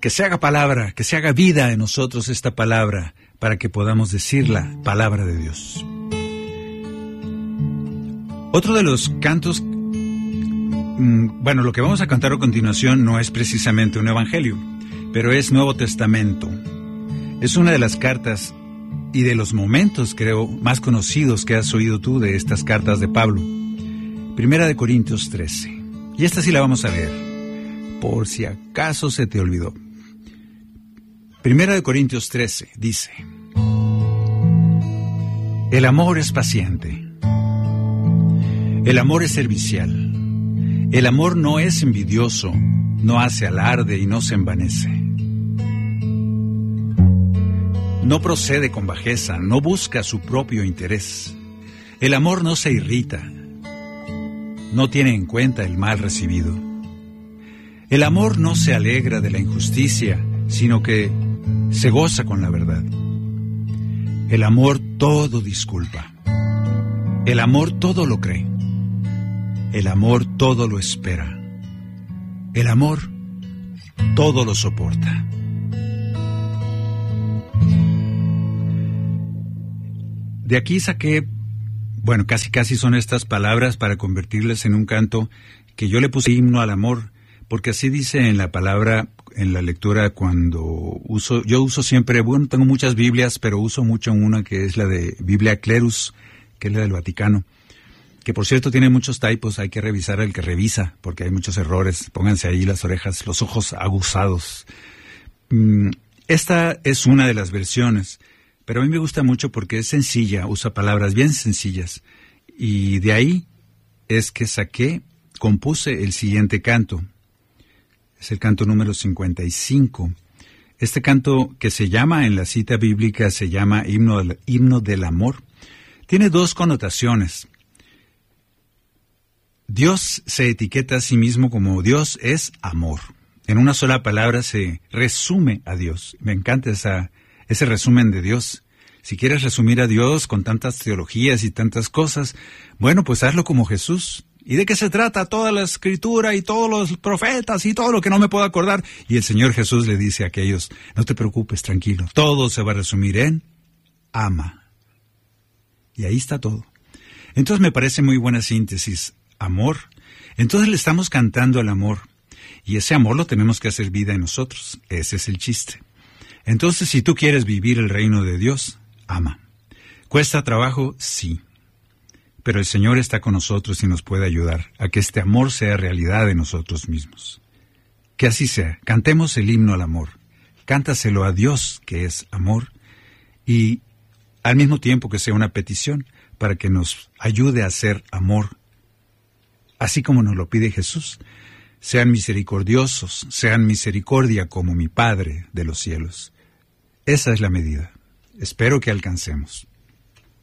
que se haga palabra, que se haga vida en nosotros esta palabra, para que podamos decir la palabra de Dios. Otro de los cantos, lo que vamos a cantar a continuación no es precisamente un evangelio, pero es Nuevo Testamento. Es una de las cartas y de los momentos, creo, más conocidos que has oído tú de estas cartas de Pablo. Primera de Corintios 13. Y esta sí la vamos a leer, por si acaso se te olvidó. Primera de Corintios 13 dice: el amor es paciente. El amor es servicial. El amor no es envidioso, no hace alarde y no se envanece. No procede con bajeza, no busca su propio interés. El amor no se irrita, no tiene en cuenta el mal recibido. El amor no se alegra de la injusticia, sino que se goza con la verdad. El amor todo disculpa. El amor todo lo cree. El amor todo lo espera. El amor todo lo soporta. De aquí saqué, casi son estas palabras para convertirlas en un canto que yo le puse himno al amor, porque así dice en la palabra, en la lectura yo uso siempre, tengo muchas Biblias, pero uso mucho una que es la de Biblia Clerus, que es la del Vaticano, que por cierto tiene muchos typos, hay que revisar el que revisa, porque hay muchos errores, pónganse ahí las orejas, los ojos aguzados. Esta es una de las versiones, pero a mí me gusta mucho porque es sencilla, usa palabras bien sencillas, y de ahí es que compuse el siguiente canto. Es el canto número 55. Este canto, que se llama en la cita bíblica, se llama himno del amor. Tiene dos connotaciones. Dios se etiqueta a sí mismo como Dios es amor. En una sola palabra se resume a Dios. Me encanta ese resumen de Dios. Si quieres resumir a Dios con tantas teologías y tantas cosas, pues hazlo como Jesús. ¿Y de qué se trata toda la escritura y todos los profetas y todo lo que no me puedo acordar? Y el Señor Jesús le dice a aquellos: no te preocupes, tranquilo, todo se va a resumir en ama. Y ahí está todo. Entonces me parece muy buena síntesis. Amor. Entonces le estamos cantando al amor. Y ese amor lo tenemos que hacer vida en nosotros. Ese es el chiste. Entonces, si tú quieres vivir el reino de Dios, ama. ¿Cuesta trabajo? Sí. Pero el Señor está con nosotros y nos puede ayudar a que este amor sea realidad de nosotros mismos. Que así sea. Cantemos el himno al amor. Cántaselo a Dios, que es amor, y al mismo tiempo que sea una petición para que nos ayude a hacer amor, así como nos lo pide Jesús. Sean misericordiosos, sean misericordia como mi Padre de los cielos. Esa es la medida. Espero que alcancemos.